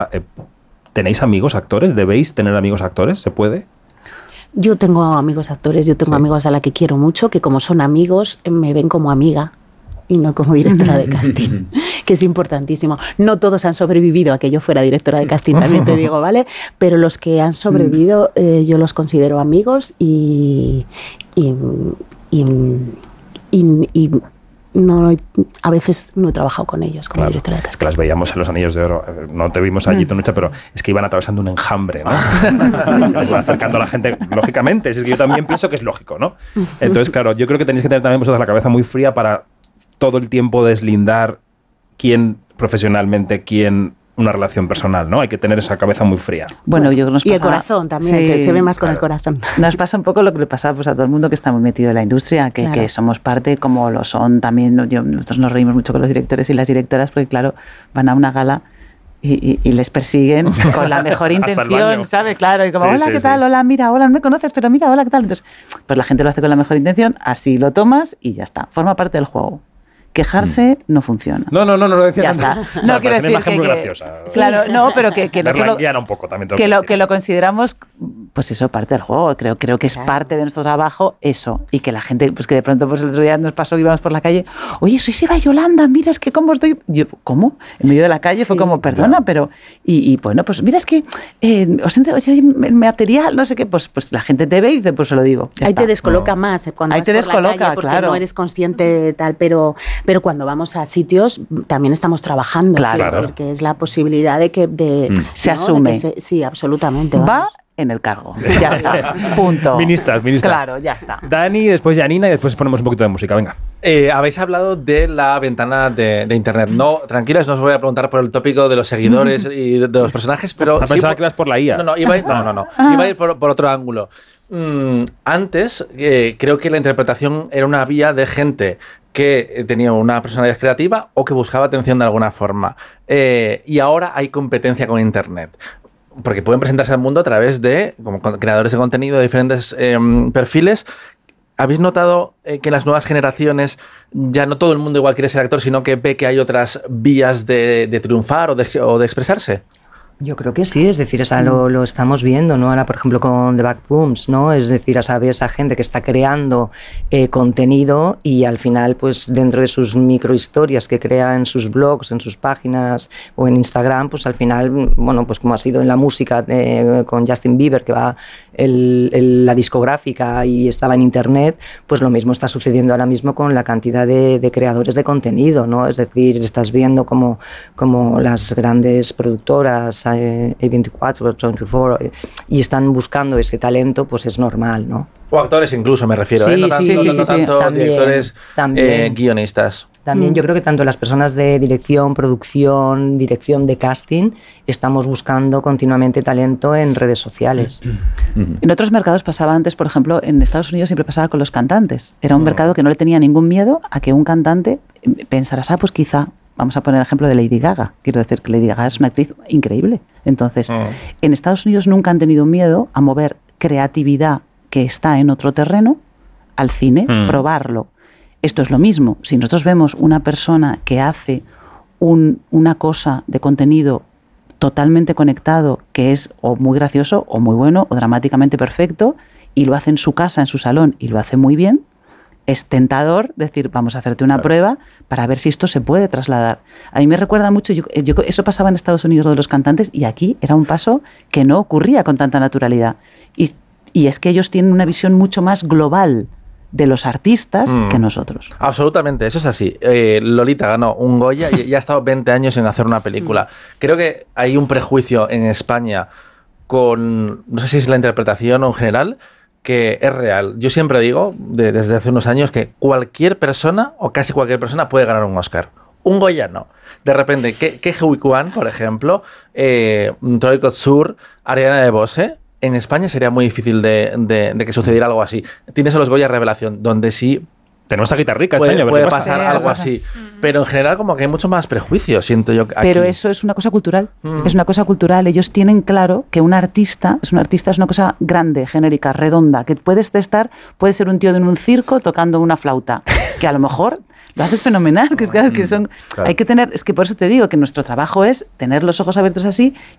¿Tenéis amigos actores? ¿Debéis tener amigos actores? ¿Se puede? Yo tengo amigos actores, yo tengo amigos a la que quiero mucho, que como son amigos, me ven como amiga y no como directora de casting, que es importantísimo. No todos han sobrevivido a que yo fuera directora de casting, también te digo, ¿vale? Pero los que han sobrevivido, yo los considero amigos y no, a veces no he trabajado con ellos como directora de casting. Es que las veíamos en Los Anillos de Oro. No te vimos allí, Tonucha, pero es que iban atravesando un enjambre, ¿no? Acercando a la gente, lógicamente. Es que yo también pienso que es lógico, ¿no? Entonces, claro, yo creo que tenéis que tener también vosotros la cabeza muy fría para todo el tiempo deslindar quién profesionalmente, quién una relación personal, ¿no? Hay que tener esa cabeza muy fría. Bueno, yo nos y el corazón también, sí, que se ve más con el corazón. Nos pasa un poco lo que le pasa pues, a todo el mundo que está muy metido en la industria, que somos parte, como lo son también. Nosotros nos reímos mucho con los directores y las directoras, porque claro, van a una gala y les persiguen con la mejor intención, ¿sabe? Claro, y como, hola, ¿qué tal? Hola, mira, hola, no me conoces, pero mira, hola, ¿qué tal? Entonces, pues la gente lo hace con la mejor intención, así lo tomas y ya está. Forma parte del juego. Quejarse no funciona. No lo decía ya está. No quiero decir que muy graciosa. Claro, no, pero que un poco, también que lo consideramos, pues eso, parte del juego. Creo que es parte de nuestro trabajo eso. Y que la gente, pues que de pronto pues el otro día nos pasó que íbamos por la calle, oye, soy Eva Yolanda, mira, es que cómo estoy... Yo, ¿cómo? En medio de la calle fue como, perdona, pero... Y bueno, pues mira, es que os entre el material, no sé qué, pues la gente te ve y dice, pues se lo digo. Ahí te descoloca más cuando ahí te descoloca, porque no eres consciente de tal, pero cuando vamos a sitios también estamos trabajando. Claro. Decir, que es la posibilidad de que... se asume. Sí, absolutamente. Va en el cargo. Ya está. Punto. Ministras. Claro, ya está. Dani, después Janina y después ponemos un poquito de música. Venga. Habéis hablado de la ventana de Internet. No, tranquilas, no os voy a preguntar por el tópico de los seguidores y de los personajes, pero... Pensaba que ibas por la IA. No, iba a ir por otro ángulo. Antes, creo que la interpretación era una vía de gente que tenía una personalidad creativa o que buscaba atención de alguna forma. Y ahora hay competencia con Internet. Porque pueden presentarse al mundo a través de como creadores de contenido de diferentes perfiles. ¿Habéis notado que en las nuevas generaciones ya no todo el mundo igual quiere ser actor, sino que ve que hay otras vías de triunfar o de expresarse? Yo creo que sí, es decir, lo estamos viendo, ¿no? Ahora, por ejemplo, con The Backrooms, ¿no? Es decir, esa gente que está creando contenido y al final, pues dentro de sus microhistorias que crea en sus blogs, en sus páginas o en Instagram, pues al final, bueno, pues como ha sido en la música con Justin Bieber, que va la discográfica y estaba en Internet, pues lo mismo está sucediendo ahora mismo con la cantidad de creadores de contenido, ¿no? Es decir, estás viendo como las grandes productoras, A24, 24, y están buscando ese talento, pues es normal, ¿no? O actores incluso, me refiero, sí, no tanto también, directores, también. guionistas. También yo creo que tanto las personas de dirección, producción, dirección de casting, estamos buscando continuamente talento en redes sociales. En otros mercados pasaba antes, por ejemplo, en Estados Unidos siempre pasaba con los cantantes. Era un mercado que no le tenía ningún miedo a que un cantante pensara, pues quizá... Vamos a poner el ejemplo de Lady Gaga. Quiero decir que Lady Gaga es una actriz increíble. Entonces, en Estados Unidos nunca han tenido miedo a mover creatividad que está en otro terreno al cine, probarlo. Esto es lo mismo. Si nosotros vemos una persona que hace una cosa de contenido totalmente conectado, que es o muy gracioso, o muy bueno, o dramáticamente perfecto, y lo hace en su casa, en su salón, y lo hace muy bien, es tentador decir, vamos a hacerte una prueba para ver si esto se puede trasladar. A mí me recuerda mucho, eso pasaba en Estados Unidos de los cantantes y aquí era un paso que no ocurría con tanta naturalidad. Y es que ellos tienen una visión mucho más global de los artistas que nosotros. Absolutamente, eso es así. Lolita ganó un Goya y ha estado 20 años en hacer una película. Creo que hay un prejuicio en España con, no sé si es la interpretación o en general, que es real. Yo siempre digo, desde hace unos años, que cualquier persona, o casi cualquier persona, puede ganar un Oscar. Un Goya no. De repente, que Hui Kwan, por ejemplo, Troy Kotsur, Ariana DeBose, en España sería muy difícil de que sucediera algo así. Tienes a los Goya Revelación, donde sí... Tenemos a Guitarrica este año. Puede pasar algo así. Pero en general como que hay mucho más prejuicio, siento yo. Aquí. Pero eso es una cosa cultural. Es una cosa cultural. Ellos tienen claro que un artista es una cosa grande, genérica, redonda, que puede ser un tío en un circo tocando una flauta, que a lo mejor lo haces fenomenal, que son, claro. Hay que tener, es que por eso te digo que nuestro trabajo es tener los ojos abiertos así